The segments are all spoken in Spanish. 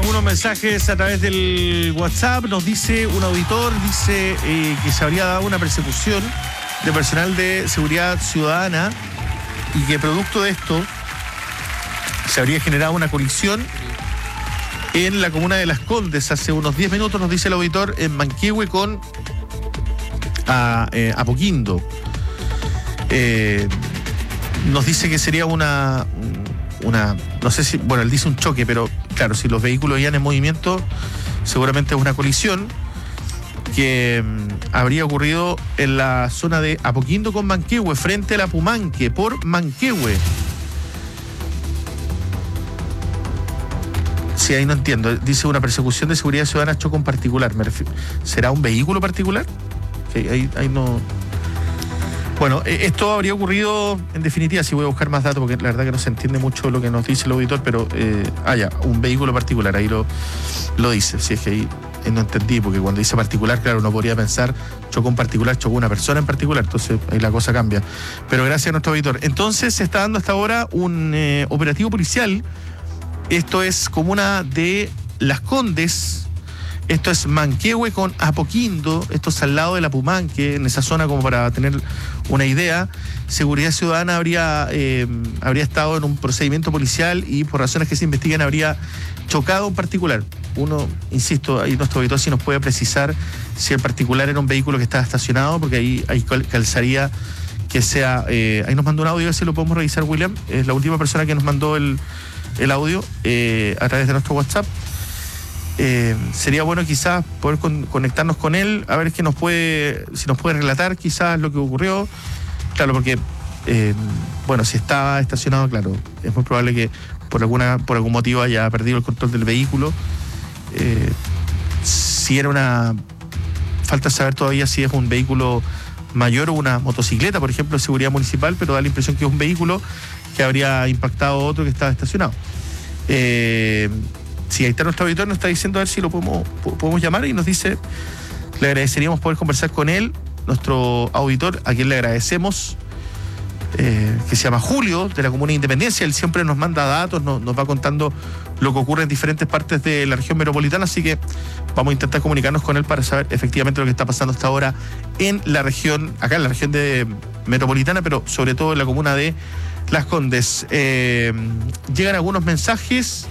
algunos mensajes a través del WhatsApp. Nos dice un auditor, que se habría dado una persecución de personal de seguridad ciudadana y que producto de esto se habría generado una colisión en la comuna de Las Condes hace unos 10 minutos, nos dice el auditor, en Manquehue con Apoquindo. Nos dice que sería una no sé si, bueno, él dice un choque, pero claro, si los vehículos iban en movimiento, seguramente es una colisión que habría ocurrido en la zona de Apoquindo con Manquehue, frente a la Pumanque, por Manquehue. Sí, ahí no entiendo. Dice una persecución de seguridad ciudadana choco en particular. ¿Será un vehículo particular? Sí, ahí no. Bueno, esto habría ocurrido, en definitiva, si voy a buscar más datos, porque la verdad que no se entiende mucho lo que nos dice el auditor, pero un vehículo particular, ahí lo dice. Si es que ahí no entendí, porque cuando dice particular, claro, uno podría pensar chocó un particular, chocó una persona en particular, entonces ahí la cosa cambia. Pero gracias a nuestro auditor. Entonces se está dando hasta ahora un operativo policial. Esto es comuna de Las Condes. Esto es Manquehue con Apoquindo, esto es al lado de la Pumanque, en esa zona, como para tener una idea. Seguridad Ciudadana habría estado en un procedimiento policial y por razones que se investigan habría chocado un particular. Uno, insisto, ahí nuestro auditor sí nos puede precisar si el particular era un vehículo que estaba estacionado, porque ahí calzaría que sea... ahí nos mandó un audio, a ver si lo podemos revisar, William. Es la última persona que nos mandó el audio a través de nuestro WhatsApp. Sería bueno quizás poder conectarnos con él, a ver si nos puede relatar quizás lo que ocurrió. Claro, porque si estaba estacionado, claro, es muy probable que por algún motivo haya perdido el control del vehículo. Si era falta saber todavía si es un vehículo mayor o una motocicleta, por ejemplo, de seguridad municipal, pero da la impresión que es un vehículo que habría impactado a otro que estaba estacionado. Sí, ahí está nuestro auditor, nos está diciendo a ver si lo podemos llamar y nos dice, le agradeceríamos poder conversar con él, nuestro auditor, a quien le agradecemos, que se llama Julio, de la Comuna de Independencia. Él siempre nos manda datos, nos va contando lo que ocurre en diferentes partes de la región metropolitana, así que vamos a intentar comunicarnos con él para saber efectivamente lo que está pasando hasta ahora en la región, acá en la región metropolitana, pero sobre todo en la comuna de Las Condes. Llegan algunos mensajes.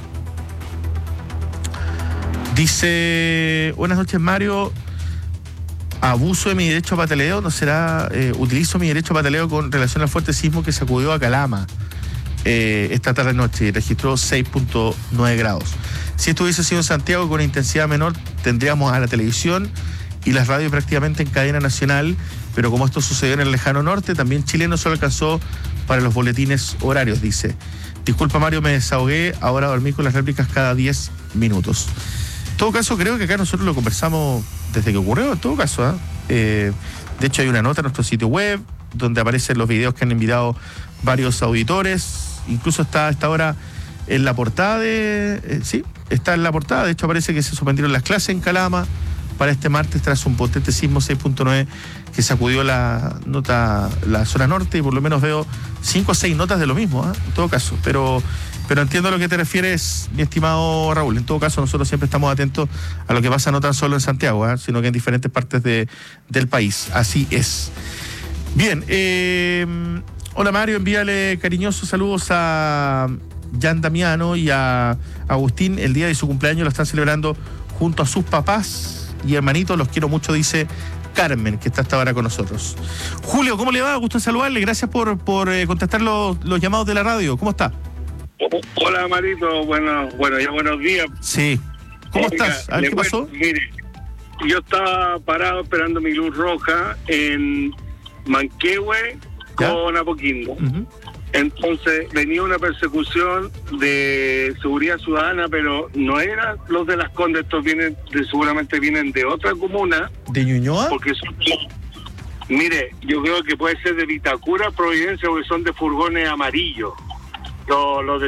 Dice, buenas noches, Mario. Abuso de mi derecho a pataleo, ¿no será? Utilizo mi derecho a pataleo con relación al fuerte sismo que sacudió a Calama esta tarde noche y registró 6.9 grados. Si esto hubiese sido en Santiago con una intensidad menor, tendríamos a la televisión y las radios prácticamente en cadena nacional, pero como esto sucedió en el lejano norte, también Chile no solo alcanzó para los boletines horarios, dice. Disculpa, Mario, me desahogué, ahora dormí con las réplicas cada 10 minutos. En todo caso, creo que acá nosotros lo conversamos desde que ocurrió, en todo caso. De hecho, hay una nota en nuestro sitio web donde aparecen los videos que han enviado varios auditores. Incluso está a esta hora en la portada está en la portada. De hecho, aparece que se suspendieron las clases en Calama para este martes tras un potente sismo 6.9 que sacudió la zona norte, y por lo menos veo 5 o 6 notas de lo mismo, en todo caso. Pero entiendo a lo que te refieres, mi estimado Raúl. En todo caso, nosotros siempre estamos atentos a lo que pasa no tan solo en Santiago, sino que en diferentes partes del país. Así es. Bien, hola Mario, envíale cariñosos saludos a Jan Damiano y a Agustín. El día de su cumpleaños lo están celebrando junto a sus papás y hermanitos. Los quiero mucho, dice Carmen, que está hasta ahora con nosotros. Julio, ¿cómo le va? Gusto en saludarle. Gracias por contestar los llamados de la radio. ¿Cómo está? Hola, Marito. Bueno, ya buenos días. Sí. ¿Cómo estás? A ver, ¿qué pasó? Mire, yo estaba parado esperando mi luz roja en Manquehue con Apoquindo. Uh-huh. Entonces venía una persecución de seguridad ciudadana, pero no eran los de Las Condes, estos seguramente vienen de otra comuna. ¿De Ñuñoa? Porque mire, yo creo que puede ser de Vitacura, Providencia, porque son de furgones amarillos. Los de